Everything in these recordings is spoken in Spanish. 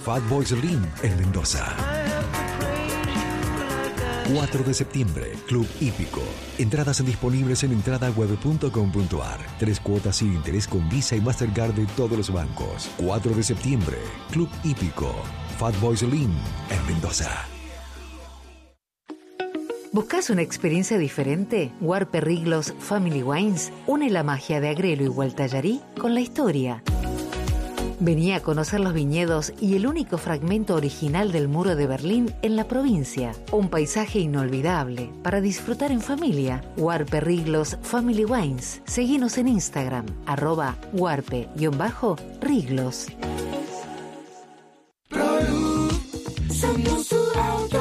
Fatboy Slim en Mendoza. 4 de septiembre, Club Hípico. Entradas disponibles en entradaweb.com.ar. 3 cuotas sin interés con Visa y Mastercard de todos los bancos. 4 de septiembre, Club Hípico. Fatboy Slim en Mendoza. ¿Buscas una experiencia diferente? Warpe Riglos Family Wines une la magia de Agrelo y Gualtallarí con la historia. Vení a conocer los viñedos y el único fragmento original del muro de Berlín en la provincia. Un paisaje inolvidable para disfrutar en familia. Warpe Riglos Family Wines. Seguinos en Instagram, @warpe_riglos. Somos tu auto.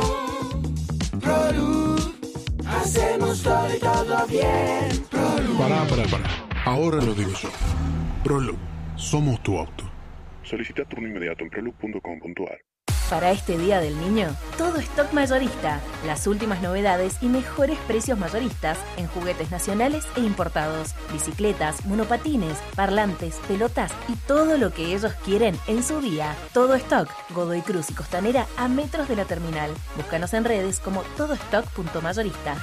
Hacemos todo bien. Pará. Ahora lo digo yo. Prolub, somos tu auto. Solicita turno inmediato en prolub.com.ar. Para este Día del Niño, todo stock mayorista. Las últimas novedades y mejores precios mayoristas en juguetes nacionales e importados, bicicletas, monopatines, parlantes, pelotas y todo lo que ellos quieren en su día. Todo stock, Godoy Cruz y Costanera a metros de la terminal. Búscanos en redes como todostock.mayorista.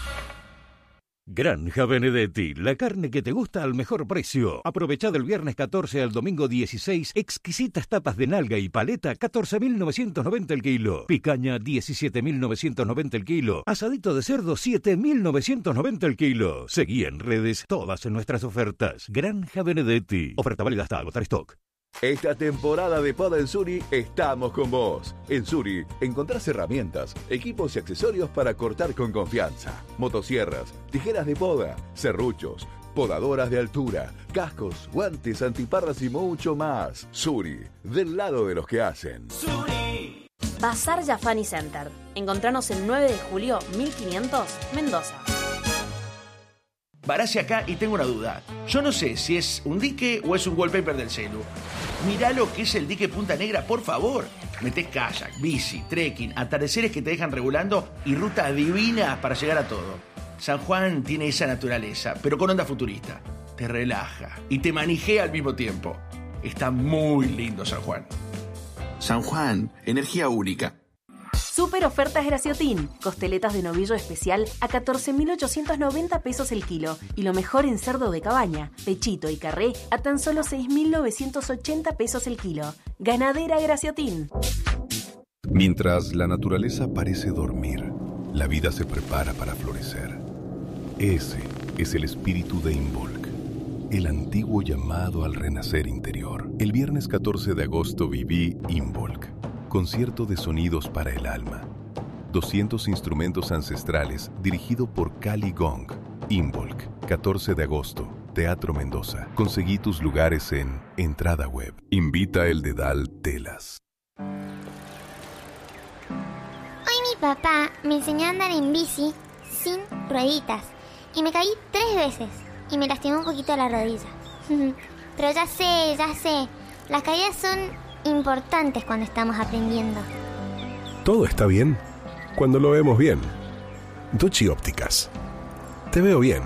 Granja Benedetti, la carne que te gusta al mejor precio. Aprovecha del viernes 14 al domingo 16, exquisitas tapas de nalga y paleta, 14.990 el kilo. Picaña, 17.990 el kilo. Asadito de cerdo, 7.990 el kilo. Seguí en redes todas nuestras ofertas. Granja Benedetti. Oferta válida hasta agotar stock. Esta temporada de poda en Suri estamos con vos. En Suri encontrás herramientas, equipos y accesorios para cortar con confianza. Motosierras, tijeras de poda, serruchos, podadoras de altura, cascos, guantes, antiparras y mucho más. Suri, del lado de los que hacen. Suri. Bazar Yafani Center. Encontranos el 9 de julio 1500, Mendoza. Barassi acá y tengo una duda. Yo no sé si es un dique o es un wallpaper del celu. Mirá lo que es el dique Punta Negra, por favor. Metés kayak, bici, trekking, atardeceres que te dejan regulando y rutas divinas para llegar a todo. San Juan tiene esa naturaleza, pero con onda futurista. Te relaja y te manijea al mismo tiempo. Está muy lindo San Juan. San Juan, energía única. Super ofertas Graciotín. Costeletas de novillo especial a 14.890 pesos el kilo. Y lo mejor en cerdo de cabaña, pechito y carré a tan solo 6.980 pesos el kilo. Ganadera Graciotín. Mientras la naturaleza parece dormir, la vida se prepara para florecer. Ese es el espíritu de Involk, el antiguo llamado al renacer interior. El viernes 14 de agosto viví Involk. Concierto de sonidos para el alma. 200 instrumentos ancestrales dirigido por Cali Gong. Involk, 14 de agosto, Teatro Mendoza. Conseguí tus lugares en Entrada Web. Invita el Dedal Telas. Hoy mi papá me enseñó a andar en bici sin rueditas y me caí 3 veces y me lastimó un poquito la rodilla. Pero ya sé, las caídas son importantes cuando estamos aprendiendo. Todo está bien cuando lo vemos bien. Duchi Ópticas. Te veo bien.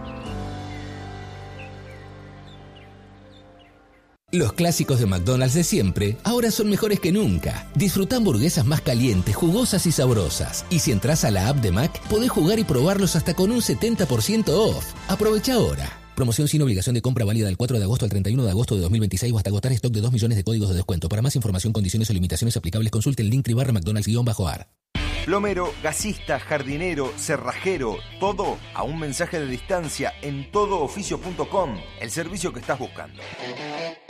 Los clásicos de McDonald's de siempre ahora son mejores que nunca. Disfruta hamburguesas más calientes, jugosas y sabrosas. Y si entras a la app de Mac, podés jugar y probarlos hasta con un 70% off. Aprovecha ahora. Promoción sin obligación de compra válida del 4 de agosto al 31 de agosto de 2026 o hasta agotar stock de 2 millones de códigos de descuento. Para más información, condiciones o limitaciones aplicables, consulte el link /McDonald's_ar. Plomero, gasista, jardinero, cerrajero, todo a un mensaje de distancia en todooficio.com, el servicio que estás buscando.